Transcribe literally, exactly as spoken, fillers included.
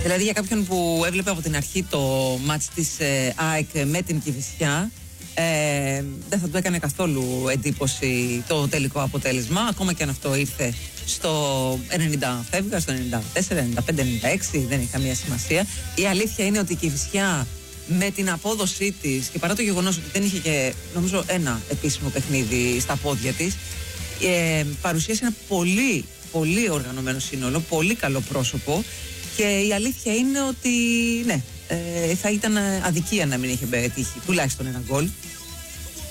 Δηλαδή για κάποιον που έβλεπε από την αρχή το μάτς της ε, ΑΕΚ με την Κηφισιά, ε, δεν θα του έκανε καθόλου εντύπωση το τελικό αποτέλεσμα, ακόμα και αν αυτό ήρθε στο ενενήντα φεύγα, στο ενενήντα τέσσερα, ενενήντα πέντε, ενενήντα έξι, δεν έχει καμία σημασία. Η αλήθεια είναι ότι η Κηφισιά με την απόδοσή της και παρά το γεγονός ότι δεν είχε και νομίζω ένα επίσημο παιχνίδι στα πόδια της, ε, παρουσίασε ένα πολύ πολύ οργανωμένο σύνολο, πολύ καλό πρόσωπο, και η αλήθεια είναι ότι ναι, ε, θα ήταν αδικία να μην είχε πετύχει τουλάχιστον ένα γκολ.